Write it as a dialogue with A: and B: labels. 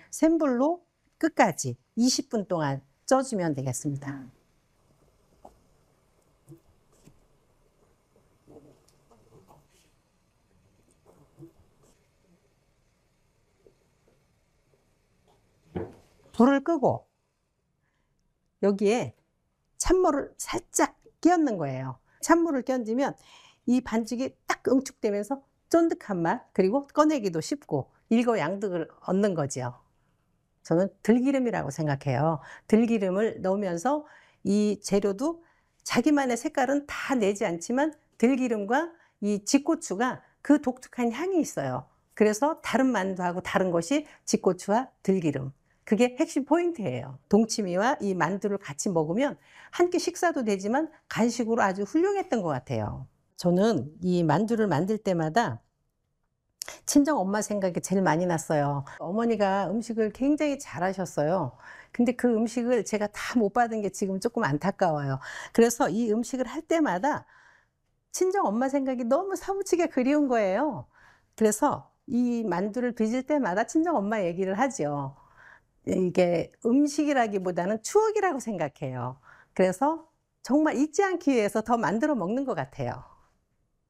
A: 센 불로 끝까지 20분 동안 쪄주면 되겠습니다. 불을 끄고 여기에 찬물을 살짝 끼얹는 거예요. 찬물을 끼얹으면 이 반죽이 딱 응축되면서 쫀득한 맛, 그리고 꺼내기도 쉽고 일거양득을 얻는 거지요. 저는 들기름이라고 생각해요. 들기름을 넣으면서 이 재료도 자기만의 색깔은 다 내지 않지만 들기름과 이 집고추가 그 독특한 향이 있어요. 그래서 다른 만두하고 다른 것이 집고추와 들기름. 그게 핵심 포인트예요. 동치미와 이 만두를 같이 먹으면 한 끼 식사도 되지만 간식으로 아주 훌륭했던 것 같아요. 저는 이 만두를 만들 때마다 친정 엄마 생각이 제일 많이 났어요. 어머니가 음식을 굉장히 잘하셨어요. 근데 그 음식을 제가 다 못 받은 게 지금 조금 안타까워요. 그래서 이 음식을 할 때마다 친정 엄마 생각이 너무 사무치게 그리운 거예요. 그래서 이 만두를 빚을 때마다 친정 엄마 얘기를 하죠. 이게 음식이라기보다는 추억이라고 생각해요. 그래서 정말 잊지 않기 위해서 더 만들어 먹는 것 같아요.